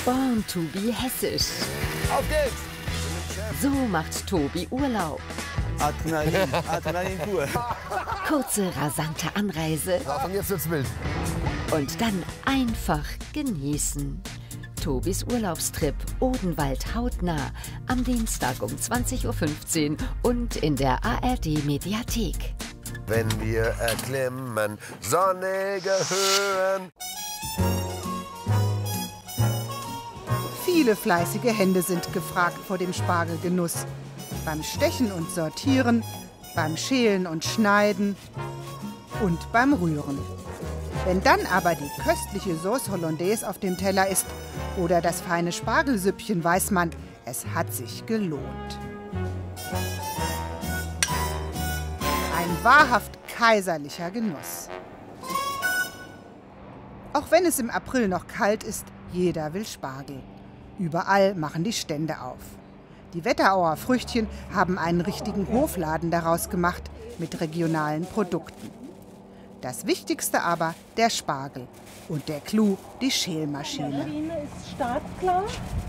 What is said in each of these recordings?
Born to be hessisch. Auf geht's! So macht Tobi Urlaub. Adrenalin, Adrenalin pur. Kurze, rasante Anreise Und jetzt wird's wild. und dann einfach genießen. Tobis Urlaubstrip Odenwald hautnah am Dienstag um 20:15 Uhr und in der ARD-Mediathek. Wenn wir erklimmen, sonnige Höhen. Viele fleißige Hände sind gefragt vor dem Spargelgenuss. Beim Stechen und Sortieren, beim Schälen und Schneiden und beim Rühren. Wenn dann aber die köstliche Sauce Hollandaise auf dem Teller ist oder das feine Spargelsüppchen, weiß man, es hat sich gelohnt. Ein wahrhaft kaiserlicher Genuss. Auch wenn es im April noch kalt ist, jeder will Spargel. Überall machen die Stände auf. Die Wetterauer Früchtchen haben einen richtigen Hofladen daraus gemacht mit regionalen Produkten. Das Wichtigste aber der Spargel und der Clou die Schälmaschine. Die Maschine ist startklar.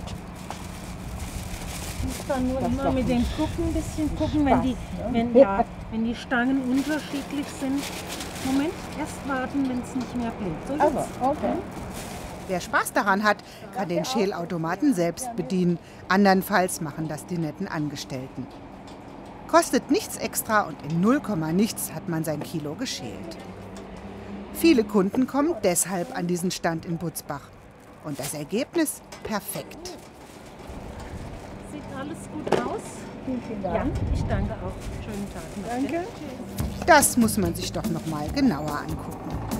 Ich muss dann nur immer mit dem Gucken ein bisschen gucken, wenn die Stangen unterschiedlich sind. Moment, erst warten, wenn es nicht mehr blinkt. So Also, okay. Wer Spaß daran hat, kann den Schälautomaten selbst bedienen. Andernfalls machen das die netten Angestellten. Kostet nichts extra und in 0, nichts hat man sein Kilo geschält. Viele Kunden kommen deshalb an diesen Stand in Butzbach. Und das Ergebnis perfekt. Sieht alles gut aus? Vielen Ja, Dank. ich danke auch. Schönen Tag noch. Danke. Das muss man sich doch noch mal genauer angucken.